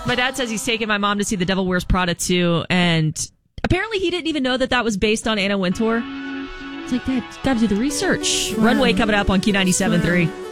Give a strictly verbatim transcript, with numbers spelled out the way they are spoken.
My dad says he's taking my mom to see The Devil Wears Prada too, and apparently he didn't even know that that was based on Anna Wintour. It's like, Dad, got to do the research. Runway coming up on Q ninety-seven point three.